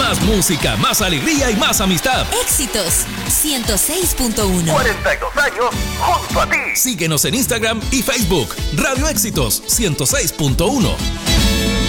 Más música, más alegría y más amistad. Éxitos 106.1. 42 años junto a ti. Síguenos en Instagram y Facebook. Radio Éxitos 106.1.